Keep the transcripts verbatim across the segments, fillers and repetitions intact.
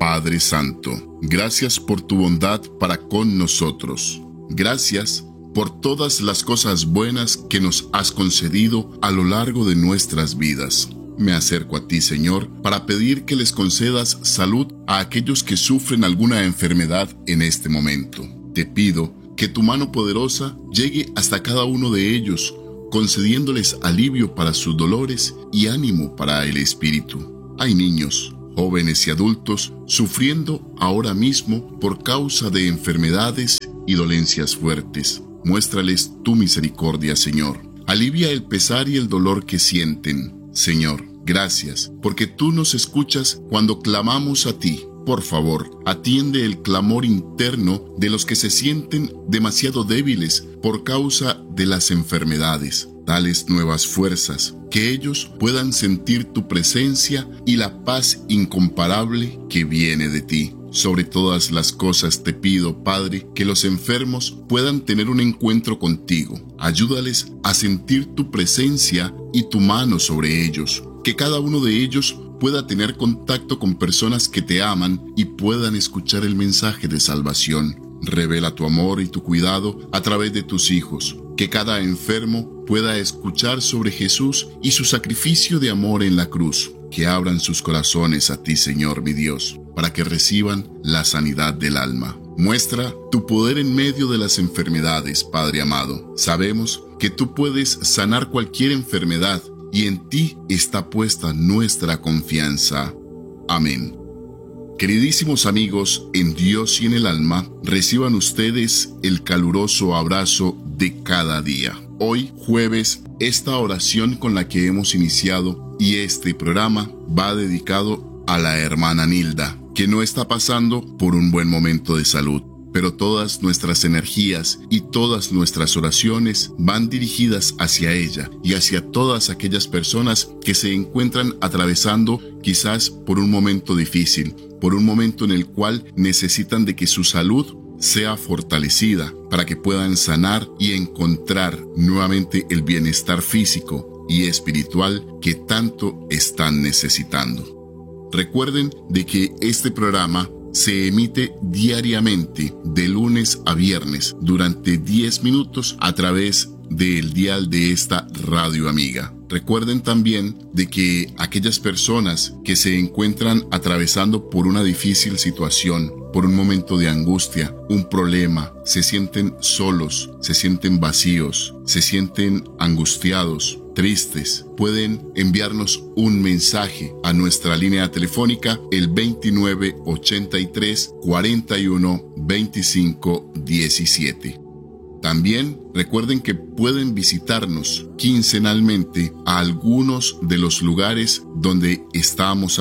Padre Santo, gracias por tu bondad para con nosotros. Gracias por todas las cosas buenas que nos has concedido a lo largo de nuestras vidas. Me acerco a ti, Señor, para pedir que les concedas salud a aquellos que sufren alguna enfermedad en este momento. Te pido que tu mano poderosa llegue hasta cada uno de ellos, concediéndoles alivio para sus dolores y ánimo para el espíritu. Hay niños, jóvenes y adultos sufriendo ahora mismo por causa de enfermedades y dolencias fuertes. Muéstrales tu misericordia, Señor. Alivia el pesar y el dolor que sienten. Señor, gracias, porque tú nos escuchas cuando clamamos a ti. Por favor, atiende el clamor interno de los que se sienten demasiado débiles por causa de las enfermedades. Dales nuevas fuerzas, que ellos puedan sentir tu presencia y la paz incomparable que viene de ti. Sobre todas las cosas te pido, Padre, que los enfermos puedan tener un encuentro contigo. Ayúdales a sentir tu presencia y tu mano sobre ellos. Que cada uno de ellos pueda tener contacto con personas que te aman y puedan escuchar el mensaje de salvación. Revela tu amor y tu cuidado a través de tus hijos. Que cada enfermo pueda escuchar sobre Jesús y su sacrificio de amor en la cruz. Que abran sus corazones a ti, Señor mi Dios, para que reciban la sanidad del alma. Muestra tu poder en medio de las enfermedades, Padre amado. Sabemos que tú puedes sanar cualquier enfermedad y en ti está puesta nuestra confianza. Amén. Queridísimos amigos, en Dios y en el alma, reciban ustedes el caluroso abrazo de cada día. Hoy, jueves, esta oración con la que hemos iniciado y este programa va dedicado a la hermana Nilda, que no está pasando por un buen momento de salud, pero todas nuestras energías y todas nuestras oraciones van dirigidas hacia ella y hacia todas aquellas personas que se encuentran atravesando quizás por un momento difícil, por un momento en el cual necesitan de que su salud sea fortalecida para que puedan sanar y encontrar nuevamente el bienestar físico y espiritual que tanto están necesitando. Recuerden de que este programa se emite diariamente de lunes a viernes durante diez minutos a través del dial de esta radio amiga. Recuerden también de que aquellas personas que se encuentran atravesando por una difícil situación, por un momento de angustia, un problema, se sienten solos, se sienten vacíos, se sienten angustiados, tristes, pueden enviarnos un mensaje a nuestra línea telefónica el veintinueve ochenta y tres cuarenta y uno veinticinco diecisiete. También recuerden que pueden visitarnos quincenalmente a algunos de los lugares donde estamos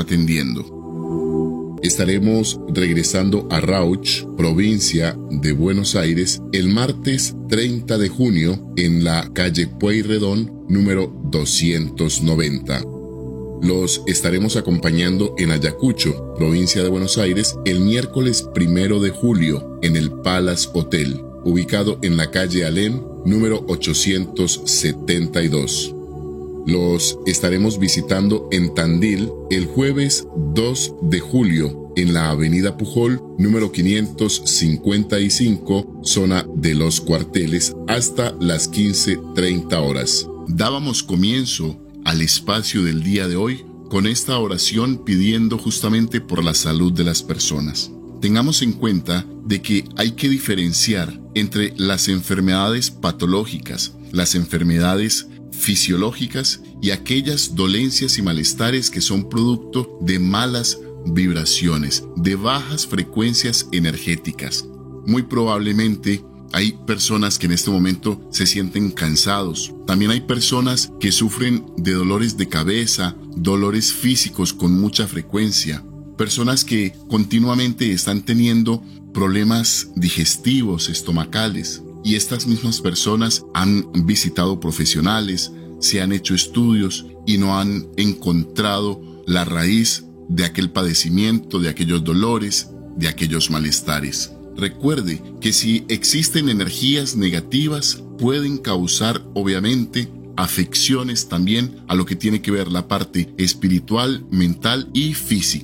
atendiendo. Estaremos regresando a Rauch, provincia de Buenos Aires, el martes treinta de junio en la calle Pueyrredón, número doscientos noventa. Los estaremos acompañando en Ayacucho, provincia de Buenos Aires, el miércoles primero de julio en el Palace Hotel, ubicado en la calle Alem, número ochocientos setenta y dos. Los estaremos visitando en Tandil el jueves dos de julio en la avenida Pujol, número quinientos cincuenta y cinco, zona de Los Cuarteles, hasta las quince treinta horas. Dábamos comienzo al espacio del día de hoy con esta oración pidiendo justamente por la salud de las personas. Tengamos en cuenta de que hay que diferenciar entre las enfermedades patológicas, las enfermedades fisiológicas y aquellas dolencias y malestares que son producto de malas vibraciones, de bajas frecuencias energéticas. Muy probablemente hay personas que en este momento se sienten cansados. También hay personas que sufren de dolores de cabeza, dolores físicos con mucha frecuencia. Personas que continuamente están teniendo problemas digestivos, estomacales. Y estas mismas personas han visitado profesionales, se han hecho estudios y no han encontrado la raíz de aquel padecimiento, de aquellos dolores, de aquellos malestares. Recuerde que si existen energías negativas, pueden causar obviamente afecciones también a lo que tiene que ver la parte espiritual, mental y física.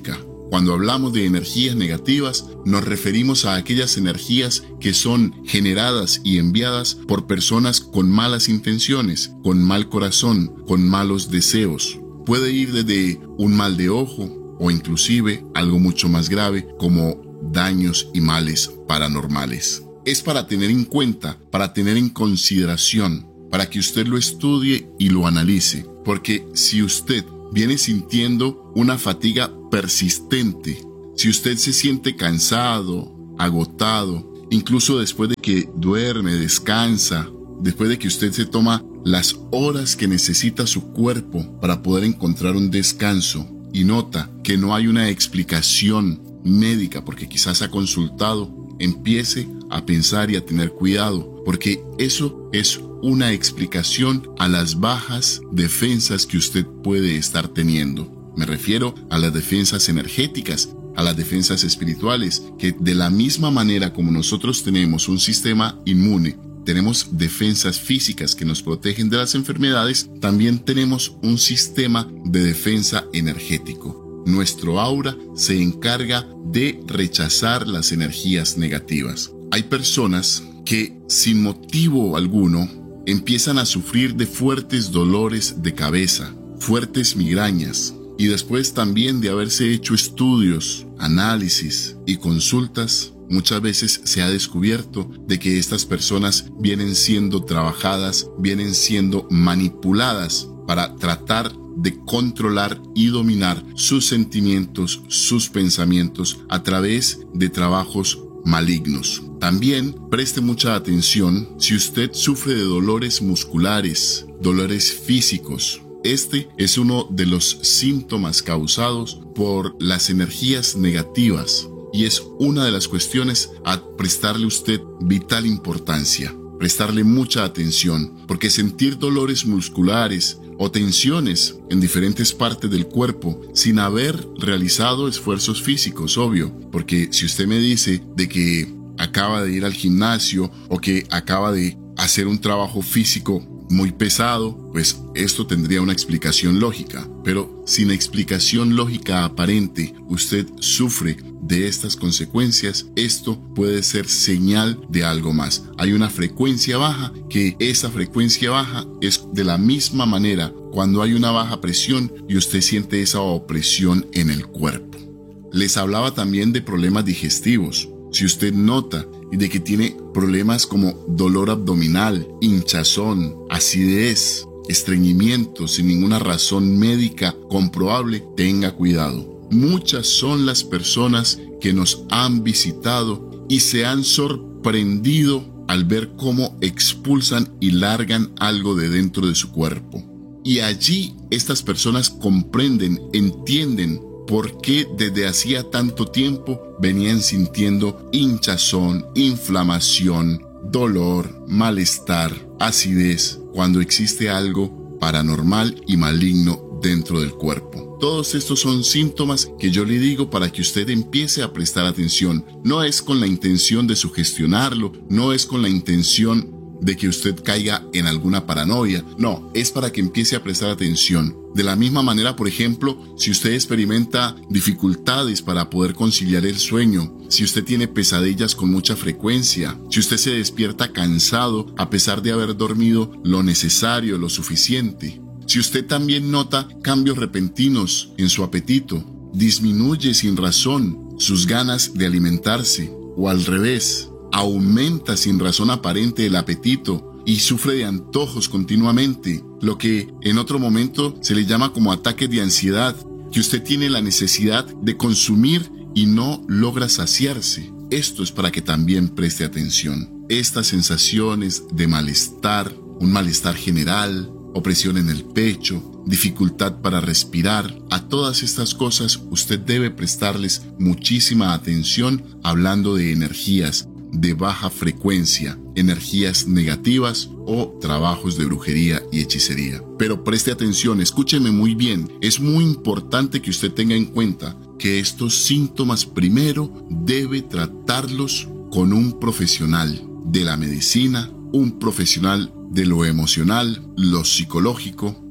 Cuando hablamos de energías negativas, nos referimos a aquellas energías que son generadas y enviadas por personas con malas intenciones, con mal corazón, con malos deseos. Puede ir desde un mal de ojo o inclusive algo mucho más grave como daños y males paranormales. Es para tener en cuenta, para tener en consideración, para que usted lo estudie y lo analice, porque si usted viene sintiendo una fatiga persistente, si usted se siente cansado, agotado, incluso después de que duerme, descansa, después de que usted se toma las horas que necesita su cuerpo para poder encontrar un descanso y nota que no hay una explicación médica porque quizás ha consultado, empiece a pensar y a tener cuidado, porque eso es una explicación a las bajas defensas que usted puede estar teniendo. Me refiero a las defensas energéticas, a las defensas espirituales, que de la misma manera como nosotros tenemos un sistema inmune, tenemos defensas físicas que nos protegen de las enfermedades, también tenemos un sistema de defensa energético. Nuestro aura se encarga de rechazar las energías negativas. Hay personas que sin motivo alguno empiezan a sufrir de fuertes dolores de cabeza, fuertes migrañas, y después también de haberse hecho estudios, análisis y consultas, muchas veces se ha descubierto de que estas personas vienen siendo trabajadas, vienen siendo manipuladas para tratar de controlar y dominar sus sentimientos, sus pensamientos a través de trabajos malignos. También preste mucha atención si usted sufre de dolores musculares, dolores físicos. Este es uno de los síntomas causados por las energías negativas y es una de las cuestiones a prestarle usted vital importancia, prestarle mucha atención, porque sentir dolores musculares o tensiones en diferentes partes del cuerpo sin haber realizado esfuerzos físicos, obvio, porque si usted me dice de que acaba de ir al gimnasio o que acaba de hacer un trabajo físico muy pesado, pues esto tendría una explicación lógica, pero sin explicación lógica aparente, usted sufre de estas consecuencias, esto puede ser señal de algo más. Hay una frecuencia baja, que esa frecuencia baja es de la misma manera cuando hay una baja presión y usted siente esa opresión en el cuerpo. Les hablaba también de problemas digestivos. Si usted nota de que tiene problemas como dolor abdominal, hinchazón, acidez, estreñimiento sin ninguna razón médica comprobable, tenga cuidado. Muchas son las personas que nos han visitado y se han sorprendido al ver cómo expulsan y largan algo de dentro de su cuerpo. Y allí estas personas comprenden, entienden por qué desde hacía tanto tiempo venían sintiendo hinchazón, inflamación, dolor, malestar, acidez, cuando existe algo paranormal y maligno dentro del cuerpo. Todos estos son síntomas que yo le digo para que usted empiece a prestar atención. No es con la intención de sugestionarlo, no es con la intención de que usted caiga en alguna paranoia. No, es para que empiece a prestar atención. De la misma manera, por ejemplo, si usted experimenta dificultades para poder conciliar el sueño, si usted tiene pesadillas con mucha frecuencia, si usted se despierta cansado a pesar de haber dormido lo necesario, lo suficiente, si usted también nota cambios repentinos en su apetito, disminuye sin razón sus ganas de alimentarse, o al revés, aumenta sin razón aparente el apetito y sufre de antojos continuamente, lo que en otro momento se le llama como ataques de ansiedad, que usted tiene la necesidad de consumir y no logra saciarse. Esto es para que también preste atención. Estas sensaciones de malestar, un malestar general, opresión en el pecho, dificultad para respirar, a todas estas cosas usted debe prestarles muchísima atención hablando de energías de baja frecuencia, energías negativas o trabajos de brujería y hechicería. Pero preste atención, escúcheme muy bien, es muy importante que usted tenga en cuenta que estos síntomas primero debe tratarlos con un profesional de la medicina, un profesional de lo emocional, lo psicológico,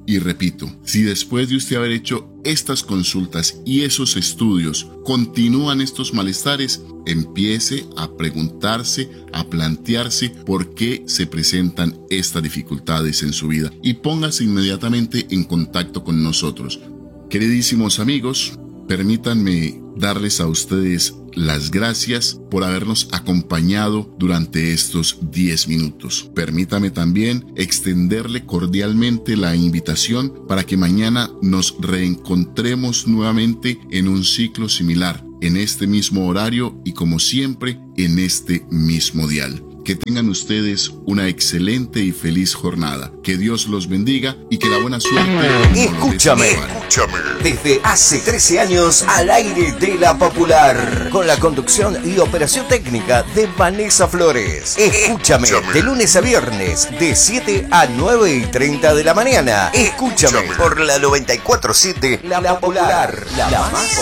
Y repito, si después de usted haber hecho estas consultas y esos estudios continúan estos malestares, empiece a preguntarse, a plantearse por qué se presentan estas dificultades en su vida y póngase inmediatamente en contacto con nosotros. Queridísimos amigos, permítanme darles a ustedes las gracias por habernos acompañado durante estos diez minutos. Permítame también extenderle cordialmente la invitación para que mañana nos reencontremos nuevamente en un ciclo similar, en este mismo horario y como siempre en este mismo dial. Que tengan ustedes una excelente y feliz jornada. Que Dios los bendiga y que la buena suerte no Escúchame, escúchame. Desde hace trece años al aire de La Popular. Con la conducción y operación técnica de Vanessa Flores. Escúchame, Escúchame. De lunes a viernes, de siete a nueve y treinta de la mañana. Escúchame, Escúchame. Por la noventa y cuatro punto siete La, la Popular. La más